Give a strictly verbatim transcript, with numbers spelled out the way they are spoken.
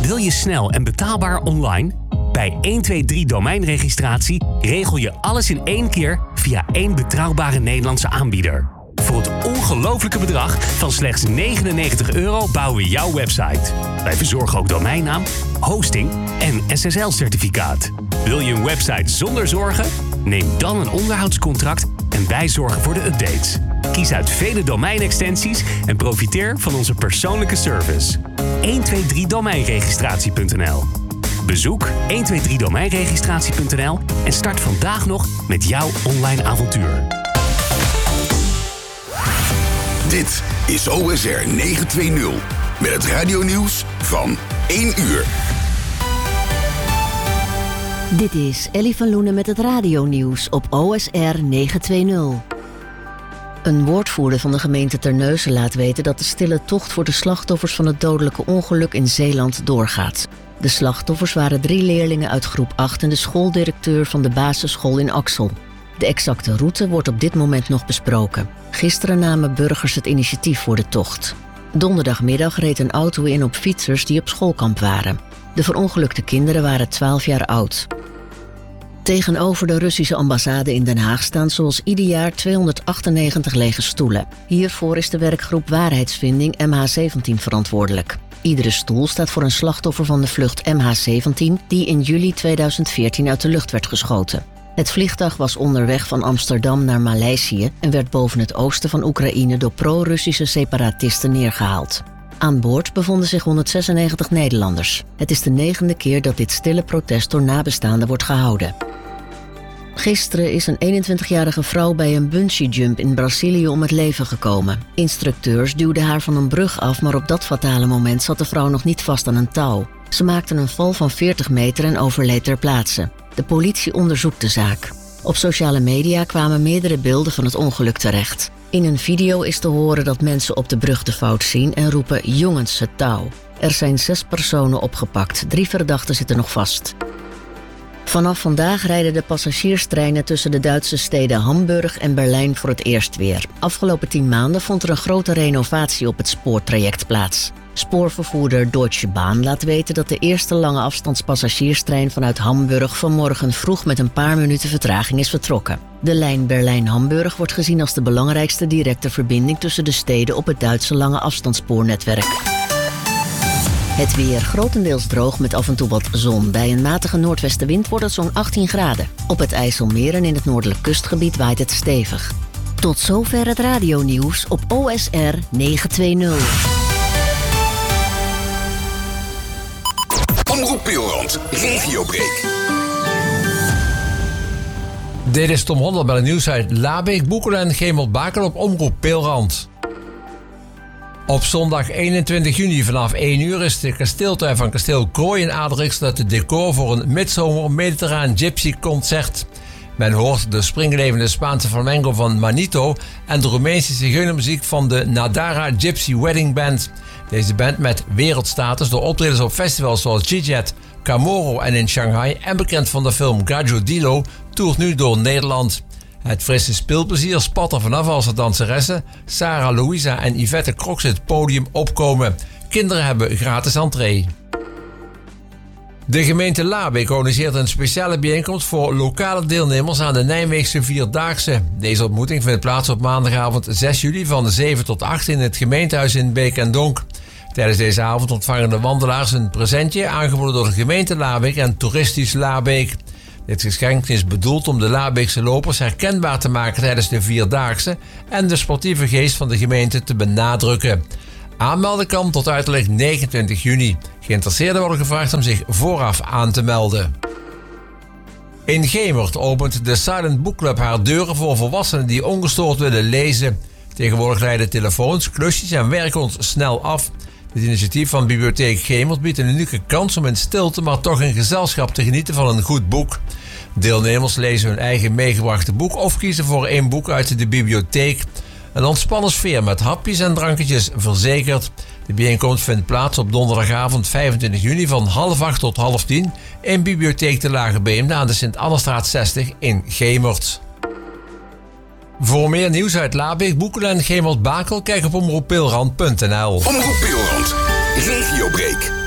Wil je snel en betaalbaar online? Bij honderdtweeëntwintig domeinregistratie regel je alles in één keer via één betrouwbare Nederlandse aanbieder. Voor het ongelofelijke bedrag van slechts negenennegentig euro bouwen we jouw website. Wij verzorgen ook domeinnaam, hosting en S S L-certificaat. Wil je een website zonder zorgen? Neem dan een onderhoudscontract en wij zorgen voor de updates. Kies uit vele domeinextensies en profiteer van onze persoonlijke service. honderdtweeëntwintig domeinregistratie punt n l. Bezoek honderdtweeëntwintig domeinregistratie punt n l en start vandaag nog met jouw online avontuur. Dit is O S R negenhonderdtwintig met het radionieuws van één uur. Dit is Ellie van Loenen met het radionieuws op O S R negenhonderdtwintig. Een woordvoerder van de gemeente Terneuzen laat weten dat de stille tocht voor de slachtoffers van het dodelijke ongeluk in Zeeland doorgaat. De slachtoffers waren drie leerlingen uit groep acht en de schooldirecteur van de basisschool in Axel. De exacte route wordt op dit moment nog besproken. Gisteren namen burgers het initiatief voor de tocht. Donderdagmiddag reed een auto in op fietsers die op schoolkamp waren. De verongelukte kinderen waren twaalf jaar oud. Tegenover de Russische ambassade in Den Haag staan zoals ieder jaar tweehonderdachtennegentig lege stoelen. Hiervoor is de werkgroep Waarheidsvinding M H zeventien verantwoordelijk. Iedere stoel staat voor een slachtoffer van de vlucht M H zeventien... die in juli tweeduizend veertien uit de lucht werd geschoten. Het vliegtuig was onderweg van Amsterdam naar Maleisië en werd boven het oosten van Oekraïne door pro-Russische separatisten neergehaald. Aan boord bevonden zich honderdzesennegentig Nederlanders. Het is de negende keer dat dit stille protest door nabestaanden wordt gehouden. Gisteren is een eenentwintigjarige vrouw bij een bungee-jump in Brazilië om het leven gekomen. Instructeurs duwden haar van een brug af, maar op dat fatale moment zat de vrouw nog niet vast aan een touw. Ze maakte een val van veertig meter en overleed ter plaatse. De politie onderzoekt de zaak. Op sociale media kwamen meerdere beelden van het ongeluk terecht. In een video is te horen dat mensen op de brug de fout zien en roepen jongens het touw. Er zijn zes personen opgepakt, drie verdachten zitten nog vast. Vanaf vandaag rijden de passagierstreinen tussen de Duitse steden Hamburg en Berlijn voor het eerst weer. Afgelopen tien maanden vond er een grote renovatie op het spoortraject plaats. Spoorvervoerder Deutsche Bahn laat weten dat de eerste lange afstandspassagierstrein vanuit Hamburg vanmorgen vroeg met een paar minuten vertraging is vertrokken. De lijn Berlijn-Hamburg wordt gezien als de belangrijkste directe verbinding tussen de steden op het Duitse lange afstandsspoornetwerk. Het weer grotendeels droog met af en toe wat zon. Bij een matige noordwestenwind wordt het zo'n achttien graden. Op het IJsselmeer en in het noordelijk kustgebied waait het stevig. Tot zover het radionieuws op O S R negenhonderdtwintig. Omroep Pilrand, Regiobreak. Dit is Tom Hondel bij het nieuws uit Labeek, Boekelen en Gemelt-Bakel op Omroep Pilrand. Op zondag eenentwintig juni vanaf één uur is de kasteeltuin van kasteel Krooi in Adelrikst het decor voor een midzomer mediterraan gypsy concert. Men hoort de springlevende Spaanse flamenco van Manito en de Roemeense zigeunermuziek van de Nadara Gypsy Wedding Band. Deze band met wereldstatus door optredens op festivals zoals Gijet, Camoro en in Shanghai en bekend van de film Gaggio Dilo toert nu door Nederland. Het frisse speelplezier spat er vanaf als de danseressen Sarah Louisa en Yvette Crox het podium opkomen. Kinderen hebben gratis entree. De gemeente Labeek organiseert een speciale bijeenkomst voor lokale deelnemers aan de Nijmeegse Vierdaagse. Deze ontmoeting vindt plaats op maandagavond zes juli van zeven tot acht in het gemeentehuis in Beek en Donk. Tijdens deze avond ontvangen de wandelaars een presentje aangeboden door de gemeente Labeek en Toeristisch Labeek. Dit geschenk is bedoeld om de Labeekse lopers herkenbaar te maken tijdens de Vierdaagse en de sportieve geest van de gemeente te benadrukken. Aanmelden kan tot uiterlijk negenentwintig juni. Geïnteresseerden worden gevraagd om zich vooraf aan te melden. In Gemert opent de Silent Book Club haar deuren voor volwassenen die ongestoord willen lezen. Tegenwoordig leiden telefoons, klusjes en werkhond snel af. Dit initiatief van Bibliotheek Gemert biedt een unieke kans om in stilte maar toch in gezelschap te genieten van een goed boek. Deelnemers lezen hun eigen meegebrachte boek of kiezen voor één boek uit de bibliotheek. Een ontspannen sfeer met hapjes en drankjes verzekerd. De bijeenkomst vindt plaats op donderdagavond vijfentwintig juni van half acht tot half tien in Bibliotheek de Lage Beemde aan de Sint-Annestraat zestig in Gemert. Voor meer nieuws uit Labeek, Boekelen en Gemelt-Bakel kijk op omroep pilrand punt n l. Omroep Pilrand, Regiobreak.